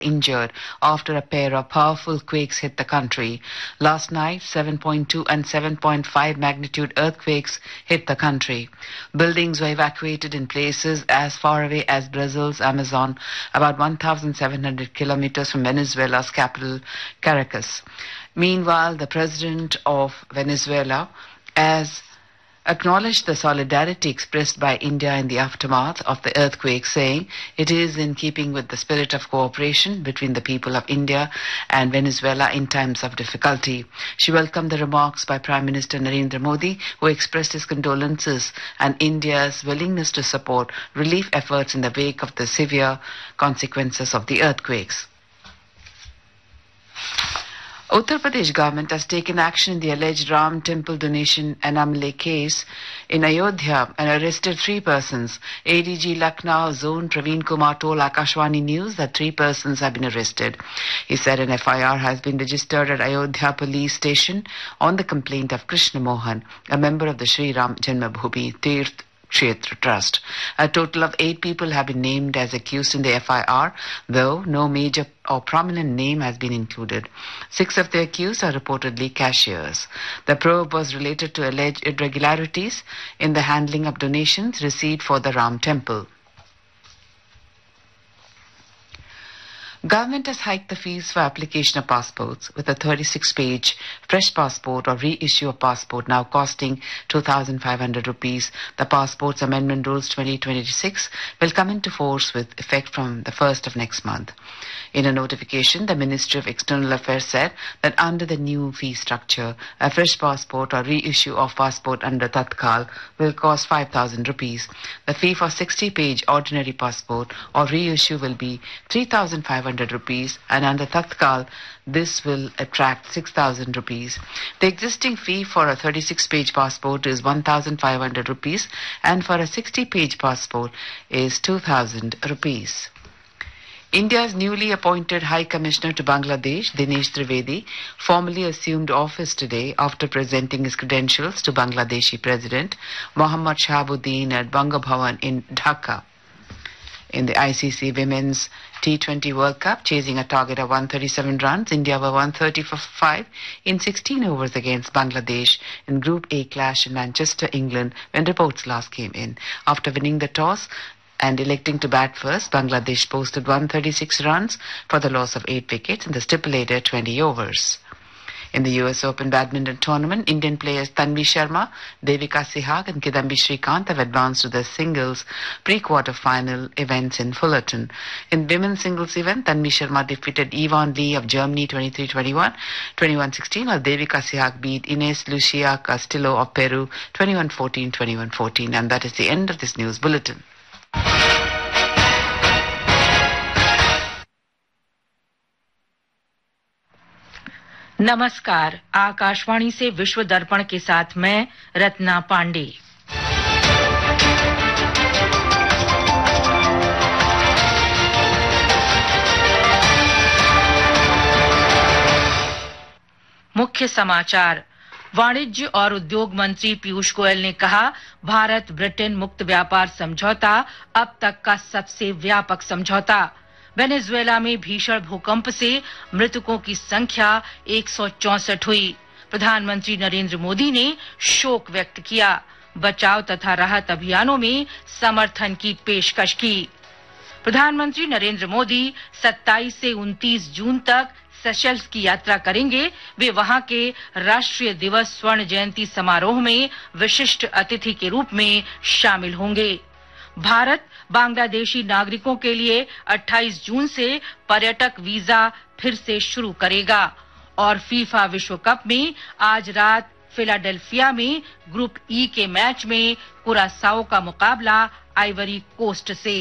injured after a pair of powerful quakes hit the country. Last night, 7.2 and 7.5 magnitude earthquakes hit the country. Buildings were evacuated in places as far away as Brazil's Amazon, about 1,700 kilometers from Venezuela's capital, Caracas. Meanwhile, the president of Venezuela has acknowledged the solidarity expressed by India in the aftermath of the earthquake, saying it is in keeping with the spirit of cooperation between the people of India and Venezuela in times of difficulty. She welcomed the remarks by Prime Minister Narendra Modi, who expressed his condolences and India's willingness to support relief efforts in the wake of the severe consequences of the earthquakes. Uttar Pradesh government has taken action in the alleged Ram temple donation anomaly case in Ayodhya and arrested 3 persons. ADG Lucknow Zone Praveen Kumar told Akashvani News that 3 persons have been arrested. He said an FIR has been registered at Ayodhya police station on the complaint of Krishna Mohan, a member of the Sri Ram Janmabhoomi Tirth Kshetra Trust. A total of 8 people have been named as accused in the FIR, though no major or prominent name has been included. 6 of the accused are reportedly cashiers. The probe was related to alleged irregularities in the handling of donations received for the Ram temple. Government has hiked the fees for application of passports, with a 36-page fresh passport or reissue of passport now costing 2,500 rupees. The Passports Amendment Rules 2026 will come into force with effect from the 1st of next month. In a notification, the Ministry of External Affairs said that under the new fee structure, a fresh passport or reissue of passport under Tatkal will cost 5,000 rupees. The fee for 60-page ordinary passport or reissue will be 3,500 rupees, and under Tatkal, this will attract 6,000 rupees. The existing fee for a 36-page passport is 1,500 rupees, and for a 60-page passport is 2,000 rupees. India's newly appointed High Commissioner to Bangladesh, Dinesh Trivedi, formally assumed office today after presenting his credentials to Bangladeshi President Mohammad Shahabuddin at Banga Bhavan in Dhaka. In the ICC Women's T20 World Cup, chasing a target of 137 runs, India were 130 for 5 in 16 overs against Bangladesh in Group A clash in Manchester, England, when reports last came in. After winning the toss and electing to bat first, Bangladesh posted 136 runs for the loss of 8 wickets in the stipulated 20 overs. In the US Open Badminton Tournament, Indian players Tanvi Sharma, Devika Sehwag and Kidambi Srikanth have advanced to the singles pre-quarter final events in Fullerton. In women's singles event, Tanvi Sharma defeated Yvonne Lee of Germany 23-21, 21-16, while Devika Sehwag beat Ines Lucia Castillo of Peru 21-14, 21-14. And that is the end of this news bulletin. नमस्कार, आकाशवाणी से विश्व दर्पण के साथ मैं रत्ना पांडे। मुख्य समाचार। वाणिज्य और उद्योग मंत्री पीयूष गोयल ने कहा, भारत ब्रिटेन मुक्त व्यापार समझौता अब तक का सबसे व्यापक समझौता। वेनेजुएला में भीषण भूकंप से मृतकों की संख्या 164 हुई। प्रधानमंत्री नरेंद्र मोदी ने शोक व्यक्त किया। बचाव तथा राहत अभियानों में समर्थन की पेशकश की। प्रधानमंत्री नरेंद्र मोदी 27 से 29 जून तक सेशेल्स की यात्रा करेंगे। वे वहां के राष्ट्रीय दिवस स्वर्ण जयंती समारोह में विशिष्ट अतिथि के रूप में शामिल होंगे। भारत बांग्लादेशी नागरिकों के लिए 28 जून से पर्यटक वीजा फिर से शुरू करेगा। और फीफा विश्व कप में आज रात फिलाडेल्फिया में ग्रुप ई के मैच में कुरासाओ का मुकाबला आइवरी कोस्ट से।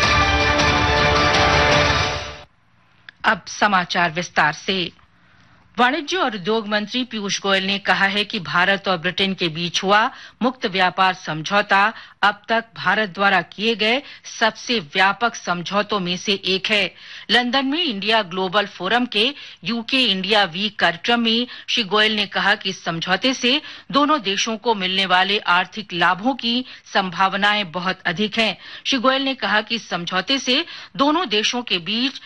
अब समाचार विस्तार से। वाणिज्य और उद्योग मंत्री पीयूष गोयल ने कहा है कि भारत और ब्रिटेन के बीच हुआ मुक्त व्यापार समझौता अब तक भारत द्वारा किए गए सबसे व्यापक समझौतों में से एक है। लंदन में इंडिया ग्लोबल फोरम के यूके इंडिया वीक कार्यक्रम में श्री गोयल ने कहा कि इस समझौते से दोनों देशों को मिलने वाले आर्थिक लाभों की संभावनाएं बहुत अधिक हैं। श्री गोयल ने कहा कि इस समझौते से दोनों देशों के बीच